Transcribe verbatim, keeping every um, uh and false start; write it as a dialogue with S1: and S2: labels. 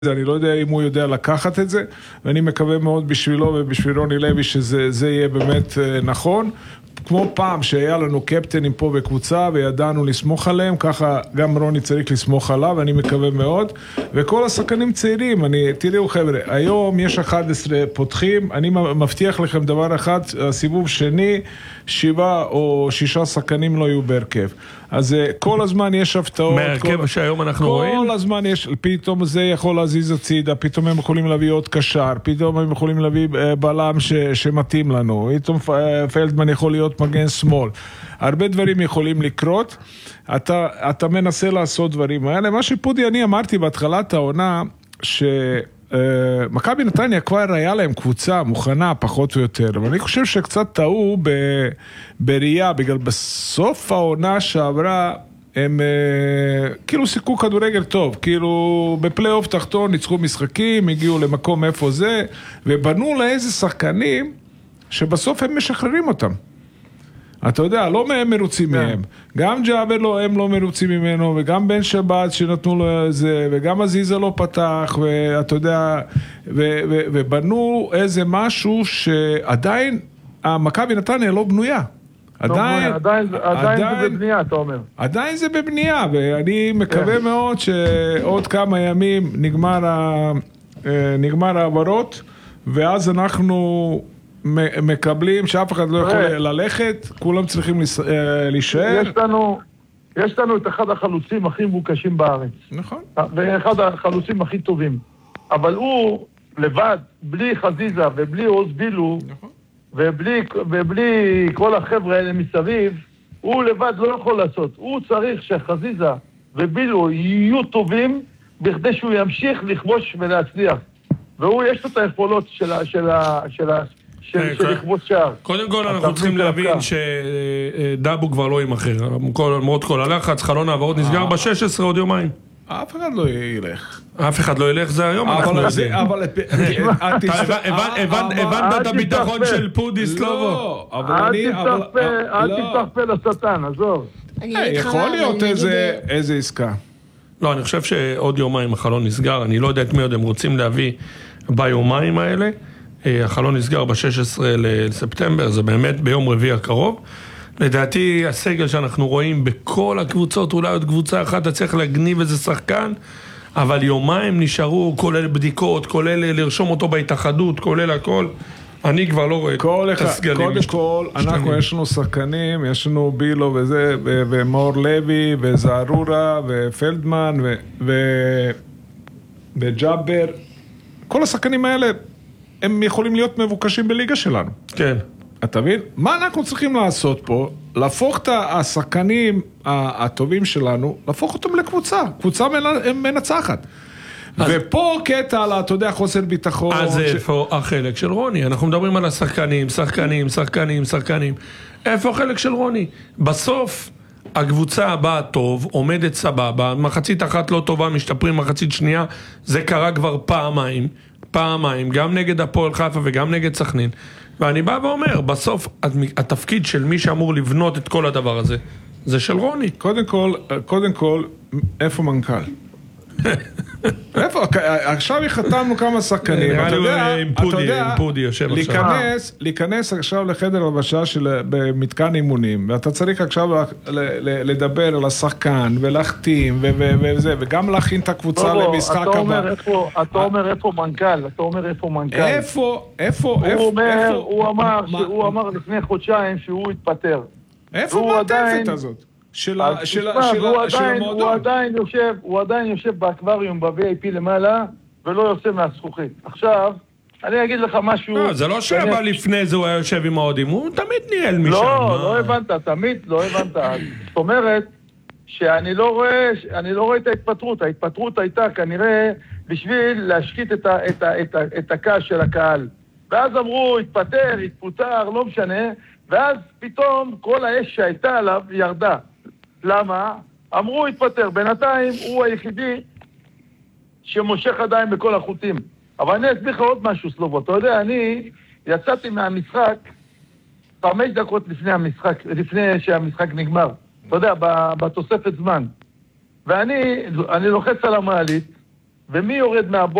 S1: אני לא יודע אם הוא יודע לקחת את זה, ואני מקווה מאוד בשבילו ובשביל רוני לוי שזה יהיה באמת נכון. כמו פעם שהיה לנו קפטנים פה בקבוצה וידענו לסמוך עליהם, ככה גם רוני צריך לסמוך עליו, ואני מקווה מאוד. וכל השחקנים צעירים, אני, תראו חבר'ה, היום יש אחד עשר פותחים, אני מבטיח לכם דבר אחד, הסיבוב שני, שבעה או שישה שחקנים לא יהיו בהרכב. אז כל הזמן יש הפתעות.
S2: מהרכב כל... שהיום אנחנו
S1: כל
S2: רואים?
S1: כל הזמן יש, פתאום זה יכול להזיז הצידה, פתאום הם יכולים להביא עוד קשר, פתאום הם יכולים להביא בלם ש... שמתאים לנו, פתאום פלדמן יכול להיות מגן שמאל. הרבה דברים יכולים לקרות. אתה, אתה מנסה לעשות דברים האלה. מה שפודי אני אמרתי בהתחלת העונה, ש... מכבי נתניה כבר היה להם קבוצה מוכנה פחות או יותר, אבל אני חושב שקצת טעו בראייה, בגלל בסוף העונה שעברה הם כאילו סיכו כדורגל טוב, כאילו בפלייאוף תחתון ניצחו משחקים, הגיעו למקום איפה זה, ובנו לאיזה שחקנים שבסוף הם משחררים אותם. אתה יודע, לא מהם מרוצים מהם. גם ג'אבר לא, הם לא מרוצים ממנו, וגם בן שבת שנתנו לו זה, וגם עזיזה לא פתח, ואתה יודע, ובנו איזה משהו שעדיין, המכבי נתניה לא בנויה.
S3: עדיין, עדיין, עדיין זה בבנייה, אתה אומר.
S1: עדיין זה בבנייה, ואני מקווה מאוד שעוד כמה ימים נגמר, נגמר העברות, ואז אנחנו מקבלים שאף אחד לא יכול ללכת, כולם צריכים להישאר.
S3: יש לנו, יש לנו את אחד החלוצים הכי מבוקשים בארץ.
S1: נכון.
S3: ואחד החלוצים הכי טובים. אבל הוא לבד, בלי חזיזה ובלי עוז בילו, ובלי, ובלי כל החבר'ה האלה מסביב, הוא לבד לא יכול לעשות. הוא צריך שחזיזה ובילו יהיו טובים, בכדי שהוא ימשיך לכבוש ולהצליח. והוא יש לו את היכולות של ה... של ה... של ה... של לכבוש שער.
S2: קודם כל אנחנו צריכים להבין שדאבו כבר לא ימחר, למרות כל הלחץ, חלון העברות נסגר ב-שש עשרה עוד יומיים.
S1: אף אחד לא ילך.
S2: אף אחד לא ילך, זה היום אנחנו יודעים.
S1: אבל...
S2: הבנת את הביטחון של פודי סלובו?
S1: לא, אבל אני...
S3: אל תפתח פה לשטן, עזוב.
S1: יכול להיות איזה עסקה.
S2: לא, אני חושב שעוד יומיים החלון נסגר, אני לא יודע את מי עוד הם רוצים להביא ביומיים האלה. החלון נסגר ב-שש עשרה לספטמבר, זה באמת ביום רביעי הקרוב. לדעתי הסגל שאנחנו רואים בכל הקבוצות, אולי עוד קבוצה אחת צריך להגניב איזה שחקן, אבל יומיים נשארו, כולל בדיקות, כולל לרשום אותו בהתאחדות, כולל הכל. אני כבר לא רואה את הסגלים.
S1: קודם כל, אנחנו יש לנו שחקנים, יש לנו בילו וזה, ומור לוי, וזערורה, ופלדמן, וג'אבר. כל השחקנים האלה, הם יכולים להיות מבוקשים בליגה שלנו.
S2: כן.
S1: אתה מבין? מה אנחנו צריכים לעשות פה? להפוך את השחקנים הטובים שלנו, להפוך אותם לקבוצה. קבוצה מנצחת. ופה קטע על, אתה יודע, חוסר ביטחון.
S2: אז איפה החלק של רוני? אנחנו מדברים על השחקנים, שחקנים, שחקנים, שחקנים. איפה החלק של רוני? בסוף, הקבוצה הבאה טוב, עומדת סבבה, מחצית אחת לא טובה, משתפרים מחצית שנייה, זה קרה כבר פעמיים. פעמיים, גם נגד הפועל חיפה וגם נגד סכנין. ואני בא ואומר, בסוף התפקיד של מי שאמור לבנות את כל הדבר הזה, זה של רוני.
S1: קודם כל, קודם כל, איפה מנכ"ל? איפה? עכשיו חתמנו כמה שחקנים.
S2: אתה יודע, עם פודי יושב עכשיו.
S1: להיכנס עכשיו לחדר הלבשה של במתקן אימונים, ואתה צריך עכשיו לדבר על השחקן ולהחתים וזה, וגם להכין את הקבוצה למשחק הבא.
S3: אתה אומר איפה מנכ"ל, אתה אומר איפה מנכ"ל.
S1: איפה, איפה, איפה?
S3: הוא אמר לפני חודשיים שהוא התפטר.
S1: איפה המעטפת הזאת? של המועדון.
S3: הוא עדיין יושב באקווריום ב-וי איי פי למעלה ולא יוצא מהזכוכית. עכשיו, אני אגיד לך משהו...
S2: לא, זה לא שבא לפני זה הוא היה יושב עם האוהדים, הוא תמיד ניהל משם.
S3: לא, לא הבנת, תמיד לא הבנת. זאת אומרת שאני לא רואה, אני לא רואה את ההתפטרות. ההתפטרות הייתה כנראה בשביל להשקיט את הכעס של הקהל. ואז אמרו, התפטר, התפוטר, לא משנה, ואז פתאום כל האש שהייתה עליו ירדה. למה? אמרו התפטר, בינתיים הוא היחידי שמושך עדיין בכל החוטים. אבל אני אסביר לך עוד משהו, סלובו. אתה יודע, אני יצאתי מהמשחק חמש דקות לפני המשחק, לפני שהמשחק נגמר. אתה יודע, בתוספת זמן. ואני אני לוחץ על המעלית, ומי יורד מהבורד?